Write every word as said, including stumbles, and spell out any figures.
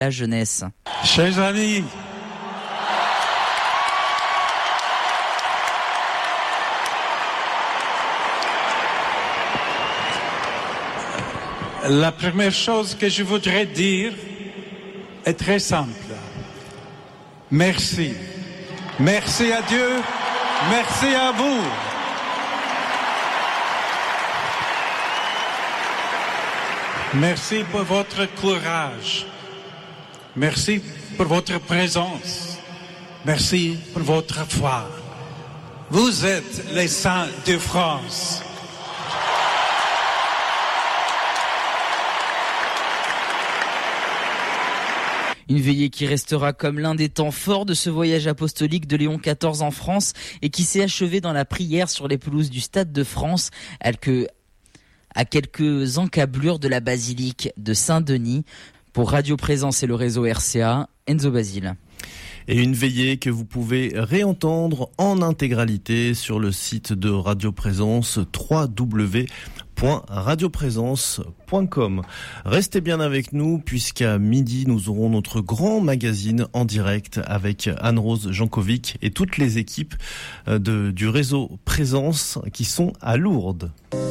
la jeunesse. Chers amis, la première chose que je voudrais dire est très simple. Merci. Merci à Dieu. Merci à vous. Merci pour votre courage. Merci pour votre présence. Merci pour votre foi. Vous êtes les saints de France. Une veillée qui restera comme l'un des temps forts de ce voyage apostolique de Léon quatorze en France et qui s'est achevé dans la prière sur les pelouses du Stade de France, à quelques encablures de la basilique de Saint-Denis. Pour Radio Présence et le réseau R C A, Enzo Basile. Et une veillée que vous pouvez réentendre en intégralité sur le site de Radio Présence, w w w point radio présence point com. Restez bien avec nous puisqu'à midi nous aurons notre grand magazine en direct avec Anne-Rose Jankovic et toutes les équipes de, du réseau Présence qui sont à Lourdes.